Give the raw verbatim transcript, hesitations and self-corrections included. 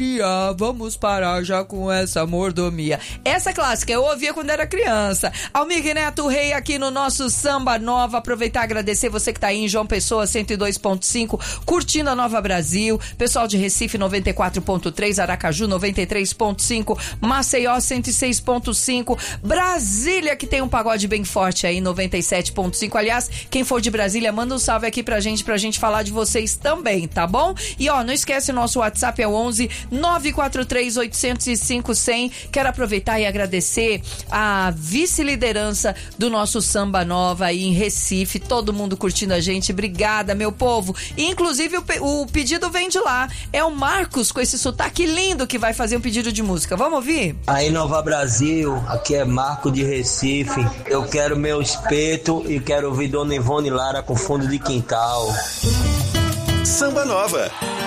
Vamos parar já com essa mordomia. Essa clássica eu ouvia quando era criança. Almir Neto Rei aqui no nosso Samba Nova. Aproveitar e agradecer você que tá aí em João Pessoa cento e dois ponto cinco, curtindo a Nova Brasil. Pessoal de Recife noventa e quatro ponto três, Aracaju noventa e três ponto cinco, Maceió cento e seis ponto cinco, Brasília que tem um pagode bem forte aí noventa e sete ponto cinco. Aliás, quem for de Brasília, manda um salve aqui pra gente, pra gente falar de vocês também, tá bom? E ó, não esquece, o nosso WhatsApp é o onze nove quatro três oito zero cinco zero zero. Quero aproveitar e agradecer a vice-liderança do nosso Samba Nova aí em Recife, todo mundo curtindo a gente, obrigada, meu povo. E, inclusive o, pe- o pedido vem de lá, é o Marcos com esse sotaque lindo que vai fazer um pedido de música, vamos ouvir? Aí Nova Brasil, aqui é Marco de Recife, eu quero meu espeto e quero ouvir Dona Ivone Lara com fundo de quintal. Samba Nova.